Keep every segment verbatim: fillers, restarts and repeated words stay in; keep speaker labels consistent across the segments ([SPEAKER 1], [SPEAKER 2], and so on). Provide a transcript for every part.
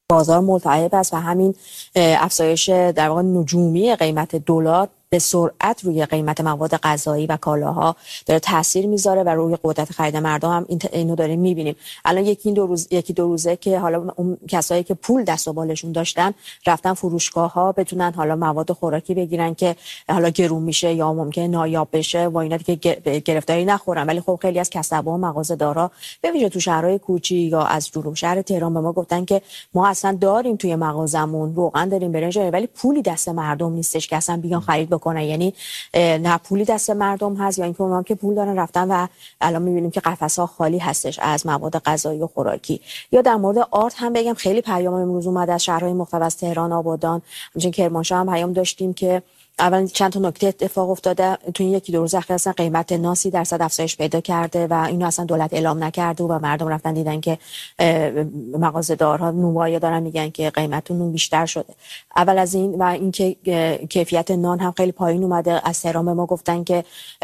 [SPEAKER 1] بازار ملتهب است و همین افزایش در واقع نجومی قیمت دلار به سرعت روی قیمت مواد غذایی و کالاها داره تاثیر میذاره و روی قدرت خرید مردم هم اینو داریم میبینیم. الان یکی دو روز یکی دو روزه که حالا اون کسایی که پول دست و بالشون داشتن رفتن فروشگاه ها بتونن حالا مواد خوراکی بگیرن که حالا گرون میشه یا ممکنه نایاب بشه و اینا دیگه گرفتاری نخورن، ولی خب خیلی از کسب‌ها و مغازه‌دارا به ویژه تو شهرهای کوچیک یا از جنوب شهر تهران به ما گفتن که ما اصلا داریم توی مغازمون روغن داریم برنج داریم ولی پولی دست مردم نیستش که اصلا بیان خرید بکنن. یعنی نه پولی دست مردم هست یا اینکه اونام که پول دارن رفتن و الان میبینیم که قفس‌ها خالی هستش از مواد غذایی و خوراکی. یا در مورد آرد هم بگم خیلی پیام امروز اومد از شهرهای مختلف از تهران، آبادان، همچنین کرمانشاه هم پیام داشتیم که اول چند تا نکته اتفاق افتاده تو این یکی دو روز اخیر. اصلا قیمت نان سی درصد افزایش پیدا کرده و اینو اصلا دولت اعلام نکرده و مردم رفتن دیدن که مغازه‌دارها نونوایی دارن میگن که قیمت نون بیشتر شده. اول از این و اینکه کیفیت نان هم خیلی پایین اومده. از تهران به ما گفتن که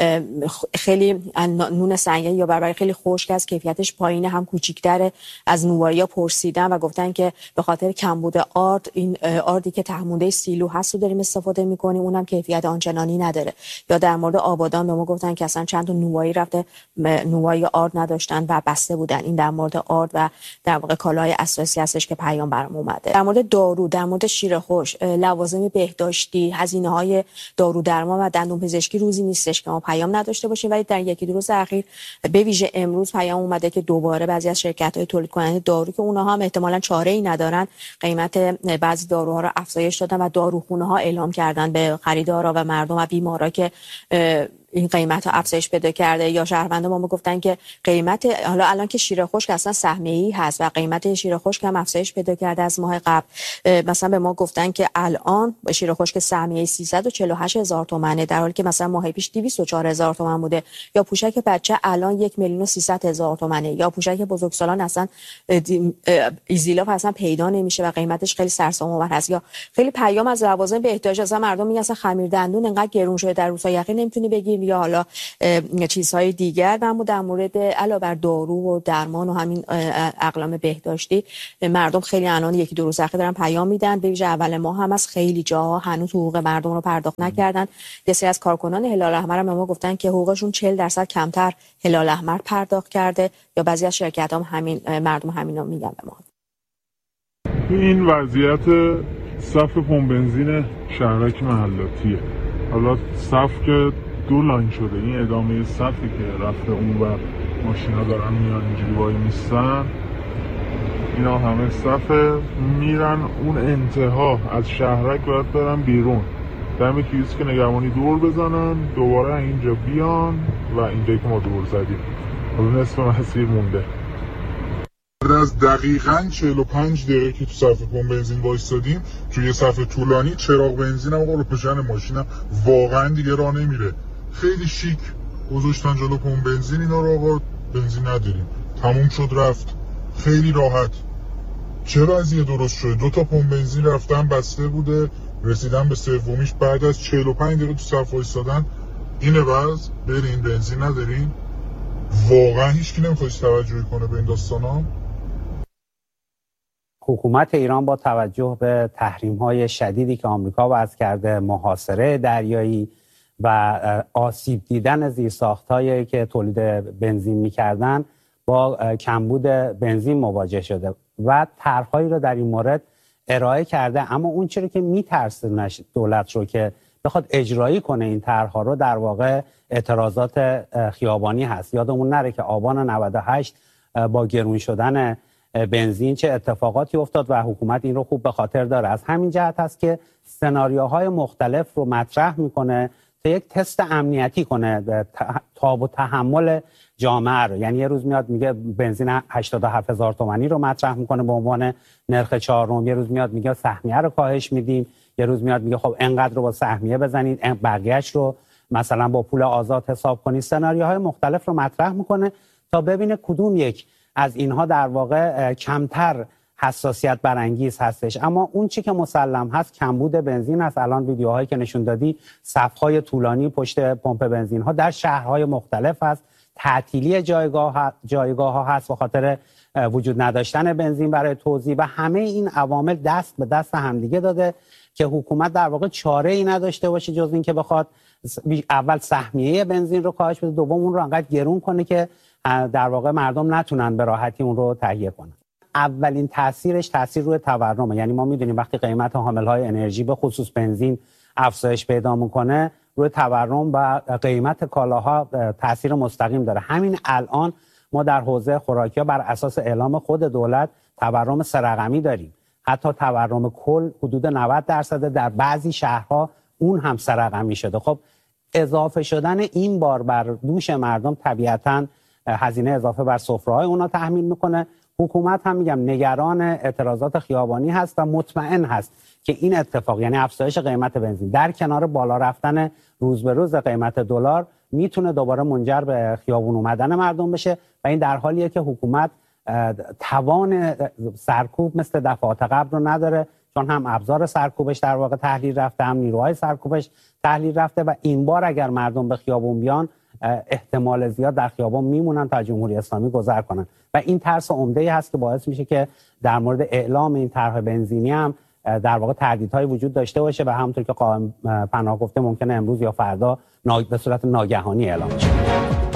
[SPEAKER 1] خیلی نون سنگی یا برابر خیلی خشک است، کیفیتش پایینه، هم کوچیک‌تره. از نونوایی‌ها پرسیدن و گفتن که به خاطر کمبود آرد این آردی که تهمونده سیلو هست رو داریم استفاده می‌کنیم، اونم کیفیت آنچنانی نداره. یا در مورد آبادان به ما گفتن که اصلا چند تا نونوایی رفته نونوایی آرد نداشتن و بسته بودن. این در مورد آرد و در واقع کالای اساسی هستش که پیام برام اومده. در مورد دارو، در مورد شیر خوش، لوازم بهداشتی، هزینه‌های دارو درمان و دندون پزشکی روزی نیستش که ما پیام نداشته باشیم، ولی در یکی دو روز اخیر به ویژه امروز پیام اومده که دوباره بعضی از شرکت‌های تولید کننده دارو که اونها هم احتمالاً چاره‌ای ندارن قیمت بعضی داروها رو افزایش دادن و داروخونه‌ها اعلام کردن به خریدارا و مردم و بیمارا که این قیمت ها افزایش پیدا کرده. یا شهروندان ما گفتن که قیمت حالا الان که شیر خشک اصلا سهمیه‌ای هست و قیمت شیر خشک هم افزایش پیدا کرده از ماه قبل. مثلا به ما گفتن که الان شیر خشک سهمیه‌ای سیصد و چهل و هشت هزار تومانه در حالی که مثلا ماه پیش دویست و چهار هزار تومان بوده. یا پوشک بچه الان یک میلیون و سیصد هزار تومانه. یا پوشک بزرگسالان اصلا ایزیلاف اصلا پیدا نمیشه و قیمتش خیلی سرسام‌آور هست. یا خیلی پیام از لوازم بهداشت اصلا مردم میگن اصلا خمیر دندون انقدر گرون شده در روزهای اخیر نمیتونی بگیری یا حالا چیزهای دیگر. و اما در مورد علاوه بر دارو و درمان و همین اقلام بهداشتی مردم خیلی الان یکی دو روز اخیر دارن پیام میدن. به ویژه اول ماه هم از خیلی جاها هنوز حقوق مردم رو پرداخت نکردن. یه سری از کارکنان هلال احمر هم به ما گفتن که حقوقشون چهل درصد کمتر هلال احمر پرداخت کرده. یا بعضی از شرکت‌ها هم همین مردم همینا میگن به ما.
[SPEAKER 2] این وضعیت صف پمپ بنزین شهرک محلاتیه. حالا صف که دو لاین شده، این ادامه صفی که رفته اون و ماشینا دارن میان اینجوری وای میستن، اینا همه صفه میرن اون انتها از شهرک باید برن بیرون دم کیوسک که نگهبانی دور بزنن دوباره اینجا بیان و اینجایی که ما دور زدیم حالا نصف مسیر مونده. از دقیقاً چهل و پنج دقیقه که تو صف پمپ بنزین وایسادیم توی صف طولانی چراغ بنزینم و قلب پشن ماشینم واقعا دیگه راه نمیره. خیلی شیک گذاشتن جلو پمپ بنزین اینا رو، آقا بنزین نداریم تموم شد رفت. خیلی راحت. چه وضعیه درست شده؟ دو تا پمپ بنزین رفتن بسته بوده، رسیدن به سومیش بعد از چهل و پنج دقیقه تو صف وایسادن. اینه وضع. برین بنزین ندارین. واقعا هیچکی نمیخواد توجه کنه به این داستانا.
[SPEAKER 3] حکومت ایران با توجه به تحریم‌های شدیدی که آمریکا وضع کرده، محاصره دریایی و آسیب دیدن زیرساخت‌هایی که تولید بنزین می‌کردن با کمبود بنزین مواجه شده و طرح‌هایی رو در این مورد ارائه کرده. اما اون چیزی که می‌ترسه دولت رو که بخواد اجرایی کنه این طرح‌ها رو در واقع اعتراضات خیابانی هست. یادمون نره که آبان نود و هشت با گرون شدن بنزین چه اتفاقاتی افتاد و حکومت این رو خوب به خاطر داره. از همین جهت هست که سناریوهای مختلف رو مطرح میکنه تا یک تست امنیتی کنه تاب و تحمل جامعه رو. یعنی یه روز میاد میگه بنزین هشتاد و هفت هزار تومانی رو مطرح میکنه به عنوان نرخ چهارم، یه روز میاد میگه سهمیه رو کاهش میدیم، یه روز میاد میگه خب انقدر رو با سهمیه بزنید، بقیه‌اش رو مثلا با پول آزاد حساب کنید. سناریوهای مختلف رو مطرح میکنه تا ببینه کدوم یک از اینها در واقع کمتر حساسیت برانگیز هستش. اما اون چی که مسلم هست کمبود بنزین است. الان ویدیوهایی که نشون دادی صف‌های طولانی پشت پمپ بنزین ها در شهرهای مختلف هست. تعطیلی جایگاه ها جایگاه ها هست به خاطر وجود نداشتن بنزین برای توزیع و همه این عوامل دست به دست همدیگه داده که حکومت در واقع چاره ای نداشته باشه جز این که بخواد اول سهمیه بنزین رو کاهش بده، دوم اون رو انقدر گرون کنه که در واقع مردم نتونن به راحتی اون رو تهیه کنن. اولین تاثیرش تاثیر روی تورمه. یعنی ما میدونیم وقتی قیمت حاملهای انرژی به خصوص بنزین افزایش پیدا میکنه روی تورم و قیمت کالاها تاثیر مستقیم داره. همین الان ما در حوزه خوراکی‌ها بر اساس اعلام خود دولت تورم سه رقمی داریم. حتی تورم کل حدود نود درصد، در بعضی شهرها اون هم سه رقمی شده. خب اضافه شدن این بار بر دوش مردم طبیعتاً هزینه اضافه بر سفره‌های اونا تحمیل میکنه. حکومت هم میگم نگران اعتراضات خیابانی هست و مطمئن هست که این اتفاق، یعنی افزایش قیمت بنزین در کنار بالا رفتن روز به روز قیمت دلار، میتونه دوباره منجر به خیابون اومدن مردم بشه و این در حالیه که حکومت توان سرکوب مثل دفعات قبل رو نداره، چون هم ابزار سرکوبش در واقع تحلیل رفته، هم نیروهای سرکوبش تحلیل رفته و این بار اگر مردم به خیابون بیان احتمال زیاد در خیابان میمونن تا جمهوری اسلامی گذر کنن و این ترس عمده‌ای هست که باعث میشه که در مورد اعلام این طرح بنزینی هم در واقع تردیدهای وجود داشته باشه و همونطور که قائم پناه گفته ممکنه امروز یا فردا به صورت ناگهانی اعلام بشه.